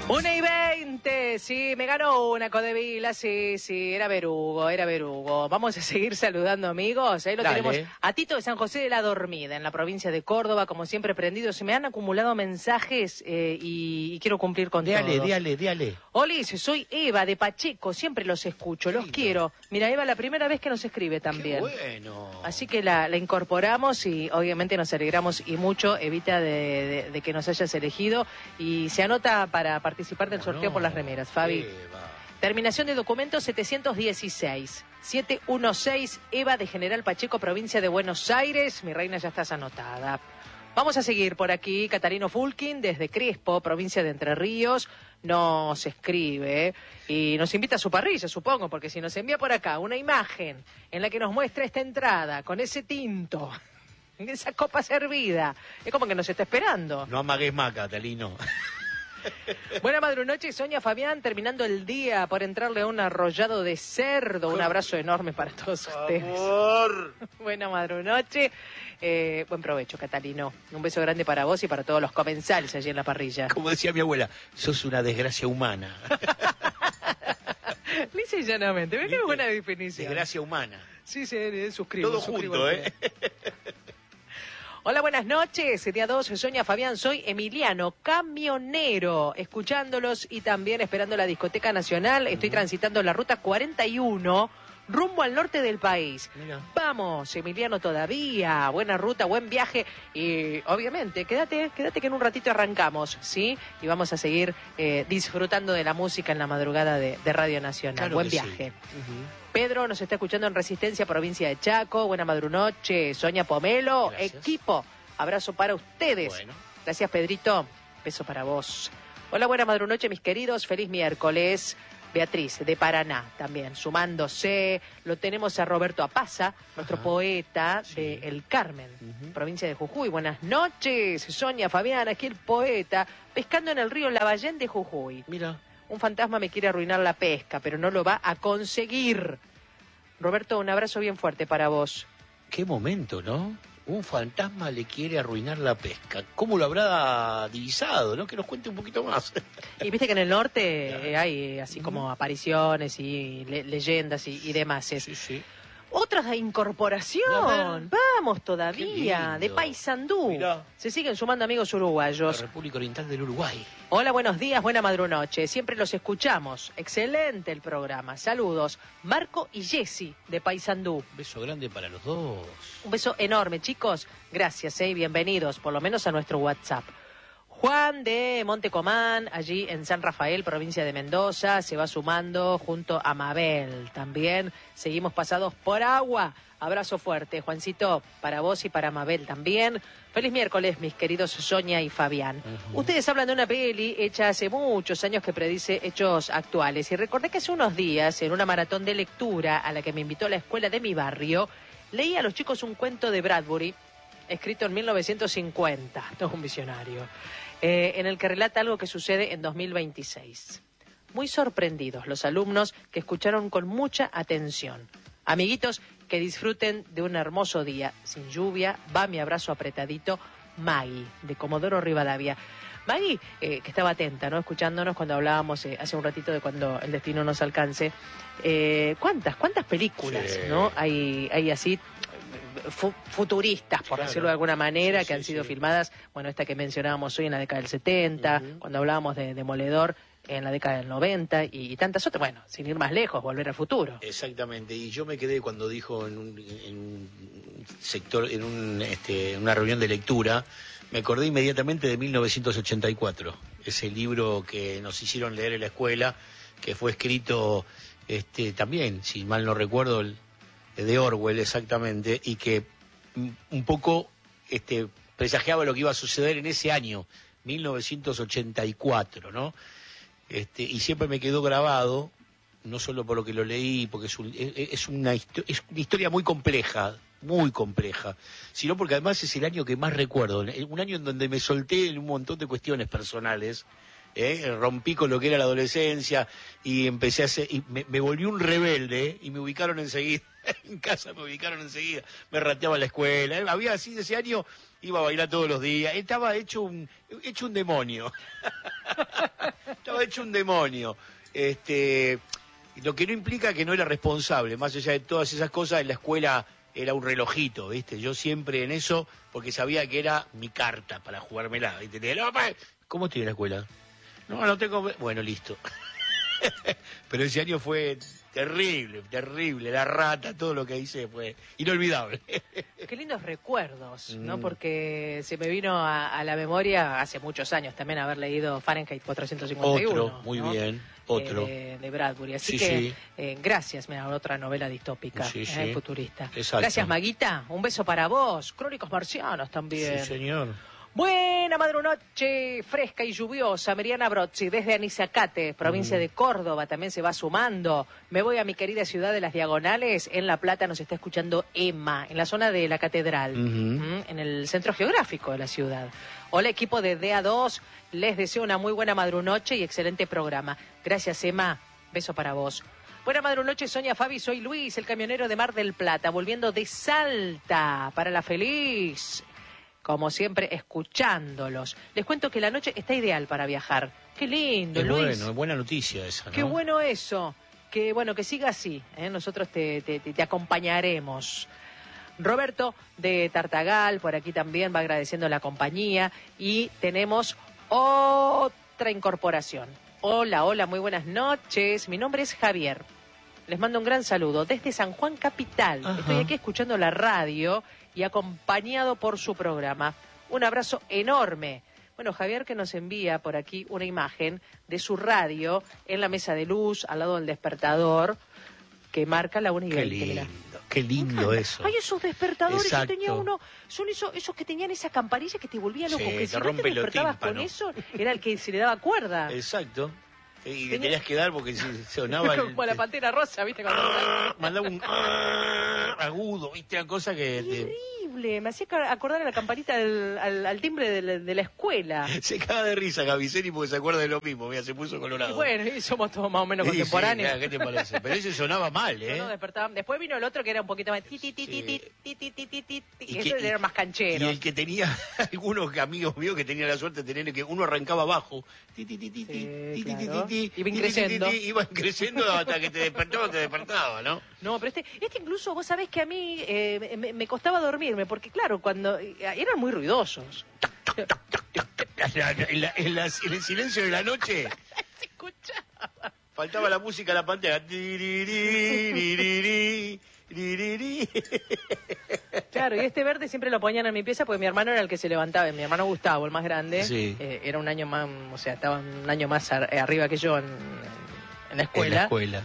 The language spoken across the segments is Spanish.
1:20, sí, me ganó una Codevila, sí, era Verugo. Vamos a seguir saludando, amigos. Ahí lo Dale. tenemos a Tito de San José de la Dormida, en la provincia de Córdoba, como siempre prendido. Se me han acumulado mensajes y quiero cumplir con todos. Dale. Olis, soy Eva de Pacheco, siempre los escucho, los quiero. Mira, Eva, la primera vez que nos escribe también. Qué bueno. Así que la incorporamos y obviamente nos alegramos y mucho. Evita de que nos hayas elegido y se anota para participar del sorteo por las remeras, Fabi. Eva. Terminación de documento 716. 716, Eva de General Pacheco, provincia de Buenos Aires. Mi reina, ya estás anotada. Vamos a seguir por aquí. Catarino Fulkin, desde Crespo, provincia de Entre Ríos, nos escribe y nos invita a su parrilla, supongo, porque si nos envía por acá una imagen en la que nos muestra esta entrada con ese tinto, esa copa servida, es como que nos está esperando. No amagues más, Catalino. Buena madrunoche, Sonia Fabián, terminando el día por entrarle a un arrollado de cerdo. Un abrazo enorme para todos ustedes. Buena madrunoche. Buen provecho, Catalino. Un beso grande para vos y para todos los comensales allí en la parrilla. Como decía mi abuela, sos una desgracia humana. Lisa y llanamente, ¿ves qué buena definición? Desgracia humana. Sí, suscribo. Todo junto, ¿eh? Hola, buenas noches. Día 2, Sonia Fabián. Soy Emiliano, camionero, escuchándolos y también esperando la Discoteca Nacional. Estoy transitando la ruta 41, rumbo al norte del país. Mira. Vamos, Emiliano, todavía. Buena ruta, buen viaje. Y obviamente, quédate que en un ratito arrancamos, ¿sí? Y vamos a seguir disfrutando de la música en la madrugada de Radio Nacional. Claro, buen que viaje. Sí. Pedro nos está escuchando en Resistencia, provincia de Chaco. Buena madrunoche. Sonia Pomelo, Gracias. equipo. Abrazo para ustedes. Bueno. Gracias, Pedrito. Beso para vos. Hola, buena madrunoche, mis queridos. Feliz miércoles. Beatriz, de Paraná, también, sumándose. Lo tenemos a Roberto Apaza, nuestro poeta de El Carmen, provincia de Jujuy. Buenas noches, Sonia Fabián, aquí el poeta, pescando en el río Lavallén de Jujuy. Mira. Un fantasma me quiere arruinar la pesca, pero no lo va a conseguir. Roberto, un abrazo bien fuerte para vos. Qué momento, ¿no? Un fantasma le quiere arruinar la pesca. ¿Cómo lo habrá divisado, no? Que nos cuente un poquito más. Y viste que en el norte hay así como apariciones y leyendas y demás. Sí. Otra incorporación. Vamos todavía. De Paysandú. Mirá. Se siguen sumando amigos La uruguayos. República Oriental del Uruguay. Hola, buenos días, buena madrunoche. Siempre los escuchamos. Excelente el programa. Saludos. Marco y Jessy de Paysandú. Beso grande para los dos. Un beso enorme, chicos. Gracias, y bienvenidos, por lo menos a nuestro WhatsApp. Juan de Montecomán, allí en San Rafael, provincia de Mendoza, se va sumando junto a Mabel. También seguimos pasados por agua. Abrazo fuerte, Juancito, para vos y para Mabel también. Feliz miércoles, mis queridos Sonia y Fabián. Ustedes hablan de una peli hecha hace muchos años que predice hechos actuales. Y recordé que hace unos días, en una maratón de lectura a la que me invitó la escuela de mi barrio, leí a los chicos un cuento de Bradbury, escrito en 1950, no es un visionario, en el que relata algo que sucede en 2026. Muy sorprendidos los alumnos que escucharon con mucha atención. Amiguitos, que disfruten de un hermoso día, sin lluvia. Va mi abrazo apretadito, Maggie, de Comodoro Rivadavia. Maggie, que estaba atenta, ¿no? Escuchándonos cuando hablábamos hace un ratito de cuando el destino nos alcance. ¿Cuántas películas, Sí. ¿no? Hay así futuristas, por Claro. decirlo de alguna manera, Sí, que han sí, sido sí. filmadas, bueno, esta que mencionábamos hoy en la década del 70, cuando hablábamos de Demoledor en la década del 90 y tantas otras, bueno, sin ir más lejos, Volver al Futuro. Exactamente, y yo me quedé cuando dijo en un sector, en una reunión de lectura, me acordé inmediatamente de 1984, ese libro que nos hicieron leer en la escuela, que fue escrito también, si mal no recuerdo, de Orwell exactamente, y que un poco presagiaba lo que iba a suceder en ese año, 1984, ¿no? Y siempre me quedó grabado, no solo por lo que lo leí, porque es una historia muy compleja, sino porque además es el año que más recuerdo, un año en donde me solté en un montón de cuestiones personales, rompí con lo que era la adolescencia y empecé a hacer, y me volví un rebelde y me ubicaron enseguida, en casa me ubicaron enseguida, me rateaba la escuela, había así ese año, iba a bailar todos los días, estaba hecho un demonio. Estaba hecho un demonio. Lo que no implica que no era responsable. Más allá de todas esas cosas, en la escuela era un relojito, ¿viste? Yo siempre en eso, porque sabía que era mi carta para jugármela. ¿Viste? No, ¿cómo estoy en la escuela? No tengo... Bueno, listo. Pero ese año fue terrible, terrible. La rata, todo lo que hice fue inolvidable. Qué lindos recuerdos, ¿no? Porque se me vino a la memoria hace muchos años también haber leído Fahrenheit 451. Otro, muy ¿no? bien, otro. De Bradbury. Así Sí, que, sí. Gracias, mira, otra novela distópica, Sí, sí. futurista. Exacto. Gracias, Maguita. Un beso para vos. Crónicos marcianos también. Sí, señor. Buena madrunoche, fresca y lluviosa. Meriana Brozzi, desde Anizacate, provincia de Córdoba, también se va sumando. Me voy a mi querida ciudad de Las Diagonales. En La Plata nos está escuchando Emma, en la zona de la Catedral, en el centro geográfico de la ciudad. Hola, equipo de DA2. Les deseo una muy buena madrunoche y excelente programa. Gracias, Emma. Beso para vos. Buena madrunoche, Sonia, Fabi. Soy Luis, el camionero de Mar del Plata, volviendo de Salta para La Feliz. Como siempre, escuchándolos. Les cuento que la noche está ideal para viajar. Qué lindo, Qué Luis. bueno, buena noticia esa, ¿no? Qué bueno eso. Que bueno, que siga así. Nosotros te acompañaremos. Roberto de Tartagal, por aquí también va agradeciendo la compañía. Y tenemos otra incorporación. Hola, muy buenas noches. Mi nombre es Javier. Les mando un gran saludo desde San Juan Capital. Ajá. Estoy aquí escuchando la radio y acompañado por su programa. Un abrazo enorme. Bueno, Javier, que nos envía por aquí una imagen de su radio en la mesa de luz, al lado del despertador, que marca la 1:20. Qué lindo eso. Ay, esos despertadores, Exacto. yo tenía uno, son esos que tenían esa campanilla que te volvía loco, Sí, que te si no te rompe los despertabas con tímpanos. eso, era el que se le daba cuerda. Exacto. Y Tenía- te tenías que dar porque si sonaba... Como la Pantera Rosa, ¿viste? Cuando... Mandaba un agudo, ¿viste? Una cosa que... Terrible, me hacía acordar a la campanita al timbre de la escuela. Se caga de risa Gaviceni porque se acuerda de lo mismo. Mira, se puso colorado. Y bueno, y somos todos más o menos Sí, contemporáneos. sí, ¿qué te parece? Pero ese sonaba mal, ¿eh? No despertaban. Después vino el otro que era un poquito más... ti, ti, ti, ti, ti, ti, ti, ti, ti, ti, Y ese que- era más canchero. Y el que tenía, algunos amigos míos que tenían la suerte de tener que uno arrancaba abajo. Ti, ti, ti, ti, ti, Sí, ti, ti, claro. ti, ti, Iban ti, ti, creciendo. ti, ti, iban creciendo hasta que te despertaba, ¿no? No, pero este incluso, vos sabés que a mí me costaba dormirme, porque claro, cuando eran muy ruidosos. En el silencio de la noche Se escuchaba. faltaba la música, la pantalla. Claro, y este verde siempre lo ponían en mi pieza porque mi hermano era el que se levantaba, mi hermano Gustavo, el más grande, Sí. era un año más, o sea, estaba un año más arriba que yo en la En la escuela, escuela.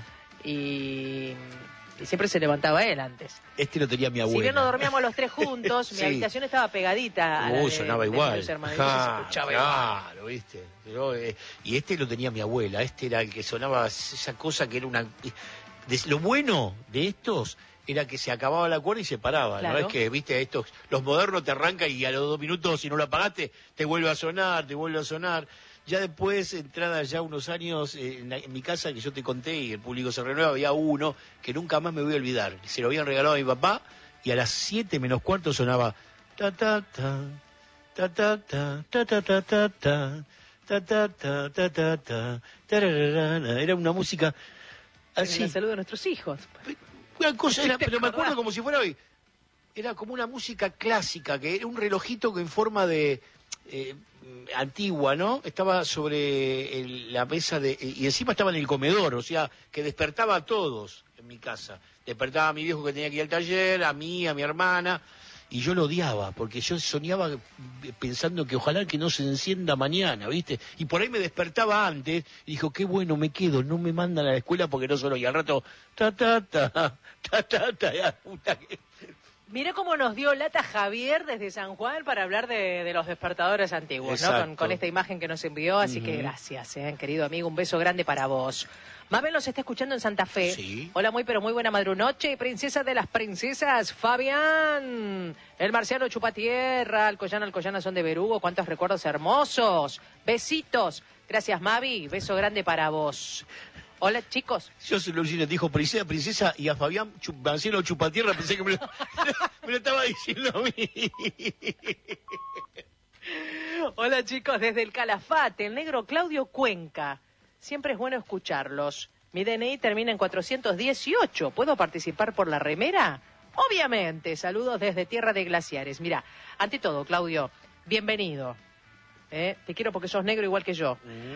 y siempre se levantaba él antes. Este lo tenía mi abuela. Si bien no dormíamos los tres juntos, mi Sí. habitación estaba pegadita a la Sonaba de igual. mis hermanos, y se escuchaba igual. Claro, ¿viste? Pero, y este lo tenía mi abuela. Este era el que sonaba esa cosa que era una... Lo bueno de estos era que se acababa la cuerda y se paraba. Claro. No es que, viste, los modernos te arrancan y a los 2 minutos, si no lo apagaste, te vuelve a sonar, te vuelve a sonar. Ya después, entrada ya unos años, en mi casa que yo te conté y el público se renueva, había uno que nunca más me voy a olvidar. Se lo habían regalado a mi papá y a las 7 menos cuarto sonaba ta ta ta ta ta ta ta ta ta ta ta ta ta ta ta ta ta tararara. Era una música así. La salud de nuestros hijos. Una cosa era, ¿Te pero me acordás? acuerdo como si fuera hoy. Era como una música clásica, que era un relojito que en forma de antigua, ¿no? Estaba sobre la mesa y encima estaba en el comedor, o sea, que despertaba a todos en mi casa. Despertaba a mi viejo que tenía que ir al taller, a mí, a mi hermana, y yo lo odiaba, porque yo soñaba pensando que ojalá que no se encienda mañana, ¿viste? Y por ahí me despertaba antes, y dijo, qué bueno, me quedo, no me mandan a la escuela porque no solo, y al rato, ta, ta, ta, ta, ta, ta, ya, puta que... Mira cómo nos dio lata Javier desde San Juan para hablar de los despertadores antiguos, ¿no? Exacto. Con esta imagen que nos envió, así que gracias, querido amigo, un beso grande para vos. Mabel nos está escuchando en Santa Fe. Sí. Hola, pero muy buena madrunoche, princesa de las princesas, Fabián. El marciano Chupatierra, Alcoyana son de Berugo, cuántos recuerdos hermosos. Besitos. Gracias, Mavi, beso grande para vos. Hola, chicos. Yo soy Luisino, dijo princesa, y a Fabián Marcelo Chupatierra pensé que me lo estaba diciendo a mí. Hola, chicos, desde el Calafate, el negro Claudio Cuenca. Siempre es bueno escucharlos. Mi DNI termina en 418. ¿Puedo participar por la remera? Obviamente. Saludos desde Tierra de Glaciares. Mira, ante todo, Claudio, bienvenido. Te quiero porque sos negro igual que yo.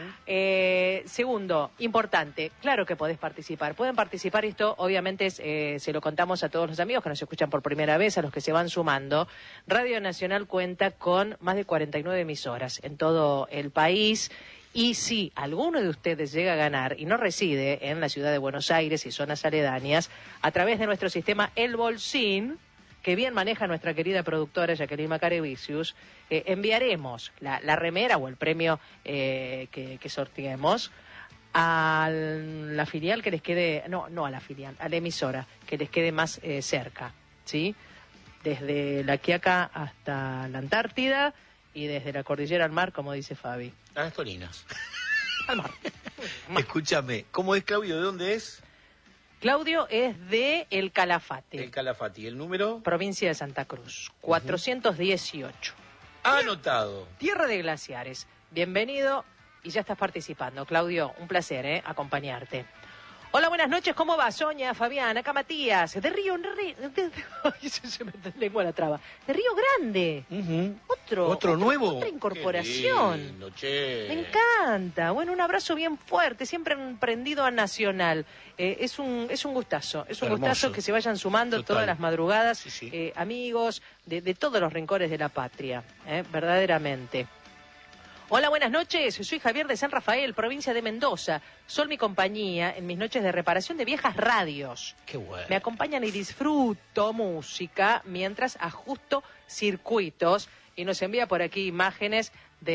Segundo, importante, claro que podés participar. Pueden participar, esto obviamente se lo contamos a todos los amigos que nos escuchan por primera vez, a los que se van sumando. Radio Nacional cuenta con más de 49 emisoras en todo el país. Y si alguno de ustedes llega a ganar y no reside en la ciudad de Buenos Aires y zonas aledañas, a través de nuestro sistema El Bolsín, que bien maneja nuestra querida productora Jacqueline Macarevicius, enviaremos la remera o el premio que sorteemos a la filial que les quede, no a la filial, a la emisora que les quede más cerca, ¿sí? Desde La Quiaca hasta la Antártida y desde la cordillera al mar, como dice Fabi. A las Tolinas. Al mar. Escúchame, ¿cómo es, Claudio? ¿De dónde es? Claudio es de El Calafate. El Calafate. ¿El número? Provincia de Santa Cruz. 418. Anotado. Tierra de Glaciares. Bienvenido y ya estás participando. Claudio, un placer, acompañarte. Hola, buenas noches. ¿Cómo va, Sonia, Fabián? Acá Matías. De Río... se me lengua la traba. De Río Grande. ¿Otro nuevo? Otra incorporación. Qué lindo, che. Me encanta. Bueno, un abrazo bien fuerte, siempre prendido a Nacional. Es un gustazo. Es un Hermoso. gustazo que se vayan sumando Total. todas las madrugadas, Sí. amigos de todos los rincones de la patria, verdaderamente. Hola, buenas noches. Soy Javier de San Rafael, provincia de Mendoza. Son mi compañía en mis noches de reparación de viejas radios. Qué bueno. Me acompañan y disfruto música mientras ajusto circuitos y nos envía por aquí imágenes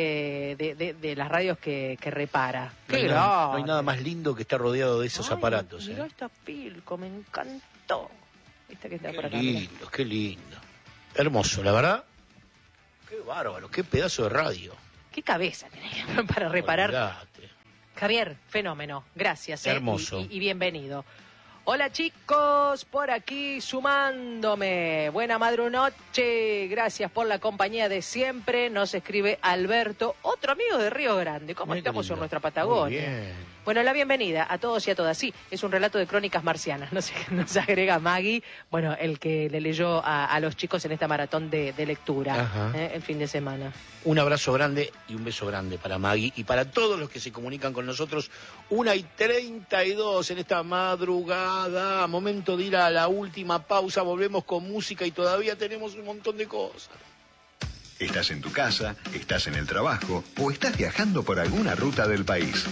de las radios que repara. No hay, ¡Qué nada, grande! no hay nada más lindo que estar rodeado de esos aparatos. Mirá esta Pilco, me encantó. Esta que está Qué por acá. Mirá. lindo, qué lindo. Hermoso, la verdad. Qué bárbaro, qué pedazo de radio. Qué cabeza tenés para reparar. Olvidate. Javier, fenómeno. Gracias. Hermoso. Y bienvenido. Hola, chicos, por aquí sumándome. Buena madrunoche. Gracias por la compañía de siempre. Nos escribe Alberto, otro amigo de Río Grande. ¿Cómo Muy estamos lindo. en nuestra Patagonia? Muy bien. Bueno, la bienvenida a todos y a todas. Sí, es un relato de crónicas marcianas. No sé, nos agrega Maggie, bueno, el que le leyó a los chicos en esta maratón de lectura Ajá. el fin de semana. Un abrazo grande y un beso grande para Maggie y para todos los que se comunican con nosotros. 1:32 en esta madrugada. Momento de ir a la última pausa. Volvemos con música y todavía tenemos un montón de cosas. Estás en tu casa, estás en el trabajo o estás viajando por alguna ruta del país.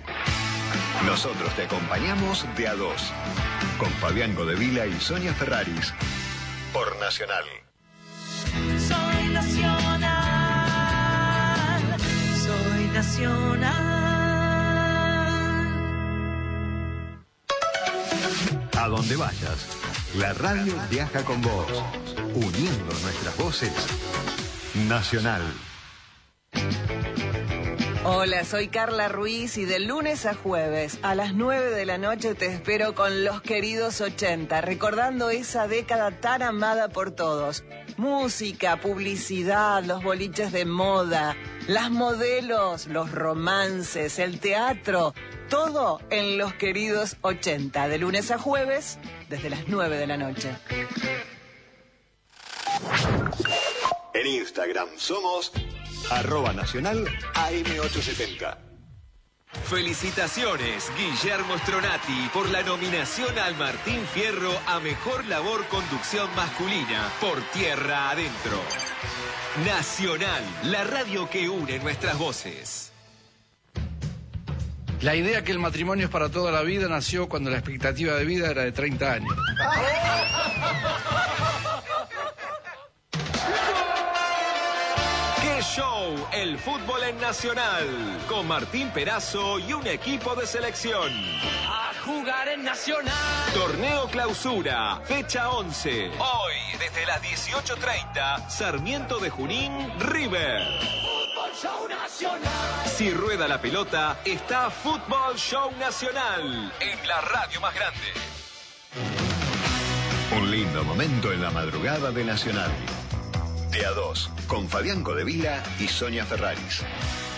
Nosotros te acompañamos de a dos. Con Fabián Godevila y Sonia Ferraris. Por Nacional. Soy nacional, soy nacional. A donde vayas, la radio viaja con vos, uniendo nuestras voces. Nacional. Hola, soy Carla Ruiz y de lunes a jueves a las 9 de la noche te espero con Los Queridos 80, recordando esa década tan amada por todos. Música, publicidad, los boliches de moda, las modelos, los romances, el teatro, todo en Los Queridos 80, de lunes a jueves desde las 9 de la noche. En Instagram somos @nacional AM870. Felicitaciones, Guillermo Stronati, por la nominación al Martín Fierro a Mejor Labor Conducción Masculina por Tierra Adentro. Nacional, la radio que une nuestras voces. La idea que el matrimonio es para toda la vida nació cuando la expectativa de vida era de 30 años. ¡Qué show! El fútbol en Nacional, con Martín Perazo y un equipo de selección. A jugar en Nacional. Torneo Clausura, fecha 11. Hoy, desde las 18:30, Sarmiento de Junín, River. Fútbol Show Nacional. Si rueda la pelota, está Fútbol Show Nacional, en la radio más grande. Un lindo momento en la madrugada de Nacional. De a dos, con Fabián Godevila y Sonia Ferraris.